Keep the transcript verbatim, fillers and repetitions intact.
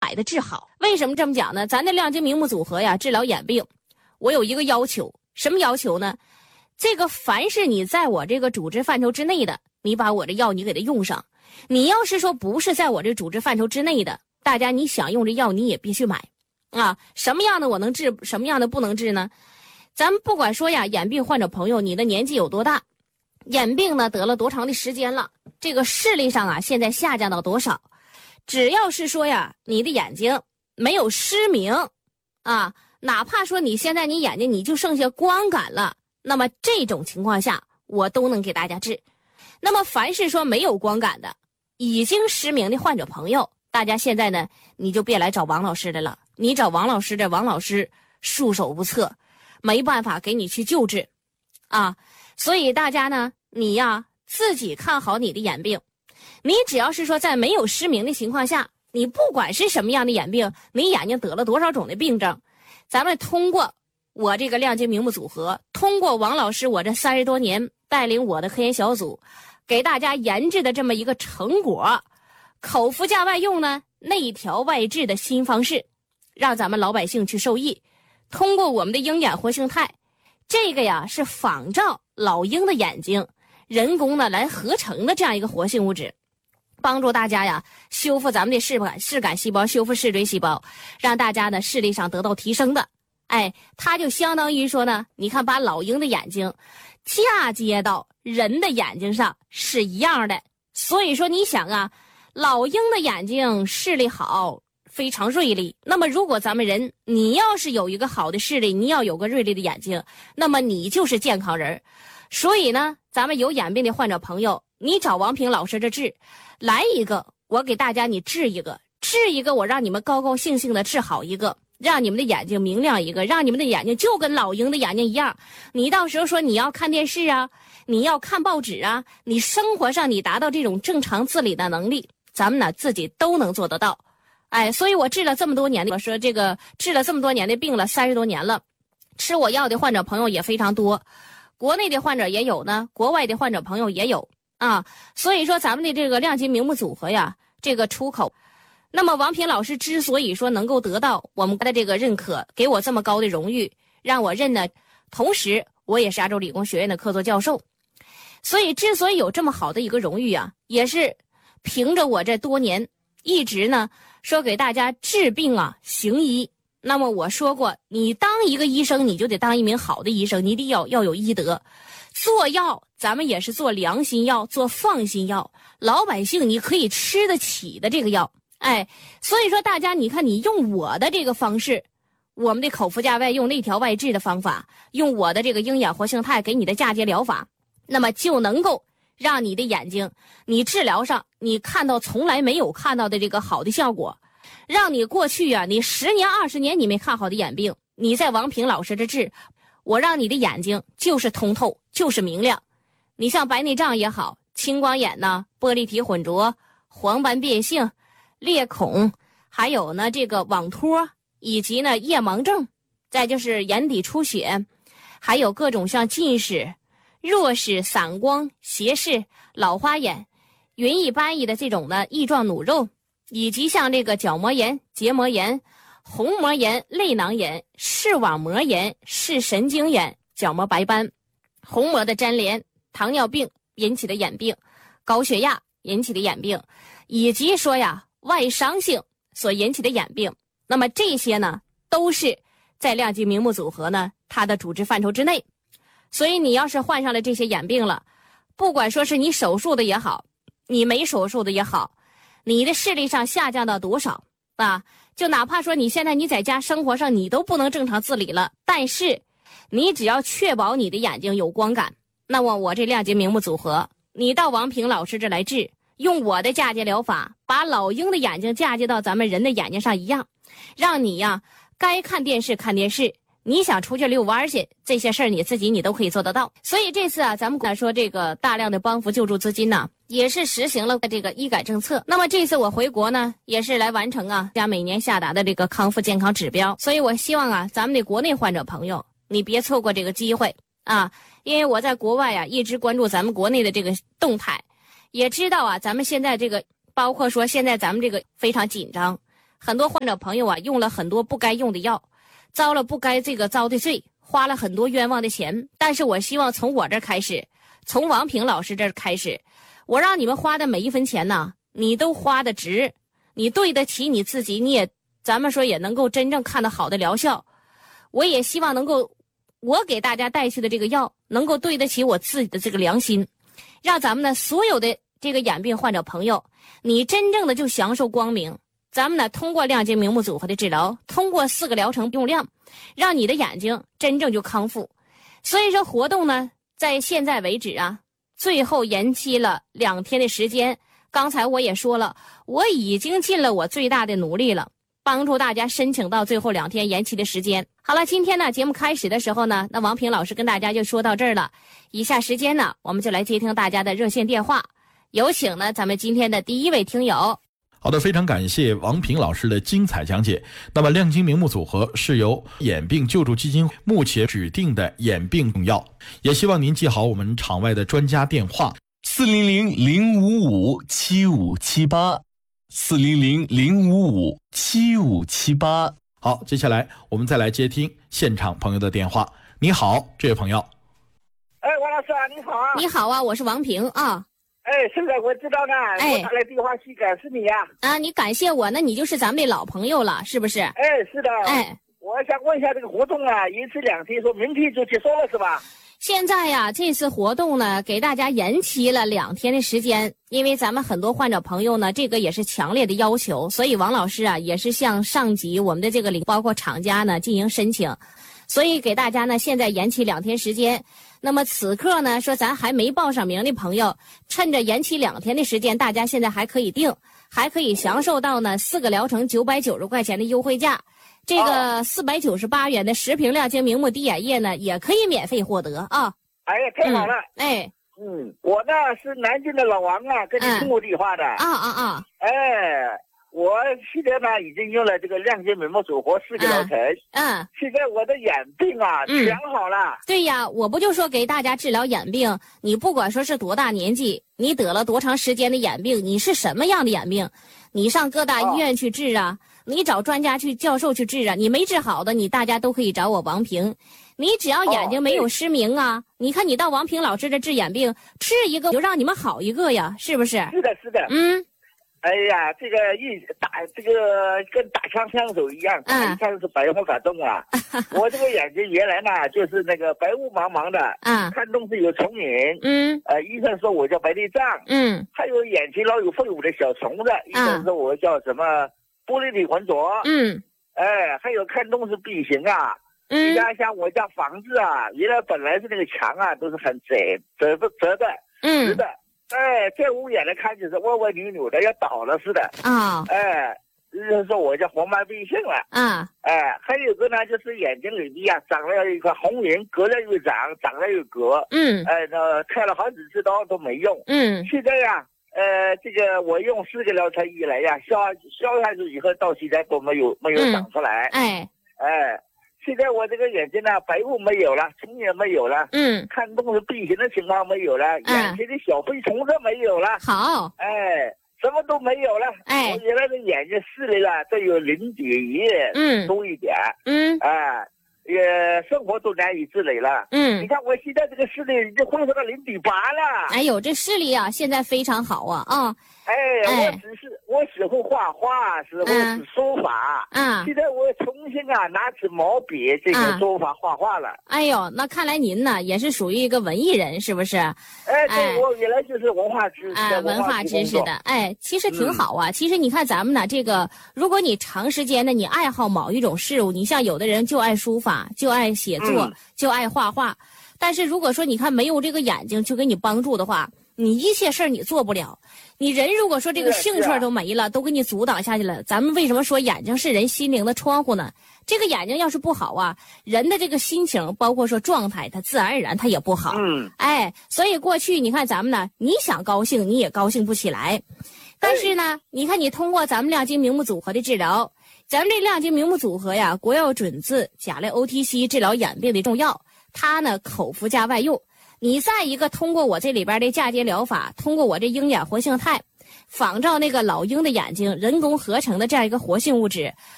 百的治好。为什么这么讲呢？咱的亮晶明目组合呀，治疗眼病，我有一个要求，什么要求呢？这个凡是你在我这个主治范畴之内的，你把我的药你给它用上。你要是说不是在我这主治范畴之内的，大家你想用这药你也必须买啊。什么样的我能治，什么样的不能治呢？咱们不管说呀，眼病患者朋友，你的年纪有多大，眼病呢得了多长的时间了，这个视力上啊现在下降到多少，只要是说呀，你的眼睛没有失明啊，哪怕说你现在你眼睛你就剩下光感了，那么这种情况下我都能给大家治。那么凡是说没有光感的，已经失明的患者朋友，大家现在呢你就别来找王老师的了，你找王老师的，王老师束手无策，没办法给你去救治啊。所以大家呢，你呀自己看好你的眼病。你只要是说在没有失明的情况下，你不管是什么样的眼病，你眼睛得了多少种的病症，咱们通过我这个亮晶明目组合，通过王老师我这三十多年带领我的科研小组给大家研制的这么一个成果，口服价外用呢，内调外治的新方式，让咱们老百姓去受益。通过我们的鹰眼活性肽，这个呀是仿照老鹰的眼睛人工呢来合成的这样一个活性物质，帮助大家呀修复咱们的视感视感细胞，修复视锥细胞，让大家呢视力上得到提升的。哎，它就相当于说呢，你看把老鹰的眼睛嫁接到人的眼睛上是一样的。所以说你想啊，老鹰的眼睛视力好，非常锐利，那么如果咱们人你要是有一个好的视力，你要有个锐利的眼睛，那么你就是健康人。所以呢，咱们有眼病的患者朋友，你找王平老师这治，来一个我给大家你治一个，治一个我让你们高高兴兴的治好一个，让你们的眼睛明亮一个，让你们的眼睛就跟老鹰的眼睛一样。你到时候说你要看电视啊，你要看报纸啊，你生活上你达到这种正常自理的能力，咱们呢自己都能做得到。哎，所以我治了这么多年的，我说这个治了这么多年的病了，三十多年了，吃我药的患者朋友也非常多，国内的患者也有呢，国外的患者朋友也有啊。所以说咱们的这个亮晶明目组合呀，这个出口，那么王平老师之所以说能够得到我们的这个认可，给我这么高的荣誉，让我认呢，同时我也是亚洲理工学院的客座教授，所以之所以有这么好的一个荣誉啊，也是凭着我这多年一直呢说给大家治病啊行医。那么我说过，你当一个医生，你就得当一名好的医生，你得要要有医德。做药咱们也是做良心药，做放心药，老百姓你可以吃得起的这个药。哎，所以说大家你看，你用我的这个方式，我们的口服价外用内调外治的方法，用我的这个鹰眼活性肽给你的嫁接疗法，那么就能够让你的眼睛你治疗上你看到从来没有看到的这个好的效果，让你过去啊你十年二十年你没看好的眼病，你在王平老师这治，我让你的眼睛就是通透，就是明亮。你像白内障也好，青光眼呢，玻璃体混浊，黄斑变性，裂孔，还有呢这个网脱，以及呢夜盲症，再就是眼底出血，还有各种像近视、弱视、散光、斜视、老花眼、云翳斑翳的这种呢翼状弩肉，以及像这个角膜炎、结膜炎、虹膜炎、泪囊炎、视网膜炎、视神经炎、角膜白斑、虹膜的粘连、糖尿病引起的眼病、高血压引起的眼病，以及说呀外伤性所引起的眼病，那么这些呢都是在亮晶明目组合呢它的主治范畴之内。所以你要是患上了这些眼病了，不管说是你手术的也好，你没手术的也好，你的视力上下降到多少啊，就哪怕说你现在你在家生活上你都不能正常自理了，但是你只要确保你的眼睛有光感，那么我这亮晶明目组合你到王平老师这来治，用我的嫁接疗法把老鹰的眼睛嫁接到咱们人的眼睛上一样，让你呀该看电视看电视，你想出去遛弯去，这些事儿你自己你都可以做得到。所以这次啊咱们来说这个大量的帮扶救助资金呢，也是实行了这个医改政策。那么这次我回国呢，也是来完成啊家每年下达的这个康复健康指标。所以我希望啊咱们的国内患者朋友你别错过这个机会啊，因为我在国外啊一直关注咱们国内的这个动态，也知道啊咱们现在这个包括说现在咱们这个非常紧张， 很多患者朋友啊，用了很多不该用的药，遭了不该这个遭的罪，花了很多冤枉的钱。但是我希望从我这儿开始，从王平老师这儿开始，我让你们花的每一分钱呢，你都花的值，你对得起你自己，你也咱们说也能够真正看到好的疗效。我也希望能够我给大家带去的这个药能够对得起我自己的这个良心，让咱们的所有的这个眼病患者朋友，你真正的就享受光明。咱们呢通过亮晶明目组合的治疗，通过四个疗程用量，让你的眼睛真正就康复。所以说活动呢在现在为止啊，最后延期了两天的时间。刚才我也说了，我已经尽了我最大的努力了，帮助大家申请到最后两天延期的时间。好了，今天呢节目开始的时候呢，那王平老师跟大家就说到这儿了。以下时间呢，我们就来接听大家的热线电话。有请呢咱们今天的第一位听友。 好的，非常感谢王平老师的精彩讲解。那么亮晶明目组合是由眼病救助基金会目前指定的眼病用药，也希望您记好我们场外的专家电话四零零零五五七五七八四零零零五五七五七八。 好，接下来我们再来接听现场朋友的电话。你好，这位朋友。 哎，王老师啊，你好啊。 你好啊，我是王平啊。 哎，是的，我知道呢。 哎， 我打来电话去感是你呀、 啊。啊，你感谢我，那你就是咱们的老朋友了，是不是？ 哎，是的。 哎， 我想问一下这个活动啊，延迟两天，说明天就结束了是吧？ 现在呀，这次活动呢，给大家延期了两天的时间，因为咱们很多患者朋友呢，这个也是强烈的要求，所以王老师啊，也是向上级我们的这个领，包括厂家呢进行申请，所以给大家呢现在延期两天时间。那么此刻呢，说咱还没报上名的朋友，趁着延期两天的时间，大家现在还可以订，还可以享受到呢四个疗程九百九十块钱的优惠价。这个四百九十八元的十瓶亮晶明目滴眼液呢，也可以免费获得啊！ 哎呀，太好了！ 嗯、哎， 嗯，我呢是南京的老王啊，跟你通过电话的。 啊啊啊！ 哎，我现在呢已经用了这个亮晶明目组合四个疗程。 嗯。 现在我的眼病啊、嗯、全好了。 对呀，我不就说给大家治疗眼病，你不管说是多大年纪，你得了多长时间的眼病，你是什么样的眼病，你上各大医院去治啊。哦，你找专家去教授去治啊，你没治好的，你大家都可以找我王平。你只要眼睛没有失明啊，哦、你看你到王平老师这治眼病，治一个就让你们好一个呀，是不是？ 是的，是的。 嗯。 哎呀，这个一打这个跟打枪枪手一样，打一枪是白花感动啊！我这个眼睛原来呢就是那个白雾茫茫的， 啊， 看东西有重影， 嗯， 呃，医生说我叫白内障， 嗯， 还有眼睛老有飞舞的小虫子，医生说我叫什么玻璃体浑浊， 嗯， 哎，还有看东西变形啊，嗯，你家像我家房子啊，原来本来是那个墙啊都是很窄折的折的， 嗯， 直的。哎，在屋檐来看就是歪歪扭扭的，要倒了似的啊！ 哎，就是说我叫黄斑变性了啊！ 哎，还有个呢，就是眼睛里面啊长了一个红云，隔了又长，长了又隔。嗯。哎，那开了好几次刀都没用。嗯。现在呀，呃，这个我用四个疗程以来呀，消消下去以后，到现在都没有没有长出来。 嗯、哎。 哎。现在我这个眼睛呢，白雾没有了，虫也没有了，嗯，看东西变形的情况没有了，嗯、眼前的小飞虫子没有了， 好， 哎，什么都没有了， 哎， 我原来的眼睛视力了都有零点一，嗯，多一点，嗯，哎，也生活都难以自理了，嗯，你看我现在这个视力已经恢复到零点八了， 哎呦，这视力啊，现在非常好啊，啊。 哎，我只是我喜欢画画，是我是书法，嗯，现在我重新啊拿起毛笔这个书法画画了。 哎呦，那看来您呢也是属于一个文艺人，是不是？ 哎，对，我原来就是文化知识， 哎，文化知识的，哎，其实挺好啊。其实你看咱们呢，这个如果你长时间的你爱好某一种事物，你像有的人就爱书法，就爱写作，就爱画画，但是如果说你看没有这个眼睛去给你帮助的话，你一切事儿你做不了，你人如果说这个兴趣都没了，都给你阻挡下去了。咱们为什么说眼睛是人心灵的窗户呢？这个眼睛要是不好啊，人的这个心情，包括说状态，它自然而然它也不好。嗯，哎，所以过去你看咱们呢，你想高兴你也高兴不起来。但是呢，你看你通过咱们亮晶明目组合的治疗，咱们这亮晶明目组合呀，国药准字甲类 O T C 治疗眼病的重药，它呢口服加外用。你再一个通过我这里边的嫁接疗法，通过我这鹰眼活性肽， 仿照那个老鹰的眼睛，人工合成的这样一个活性物质，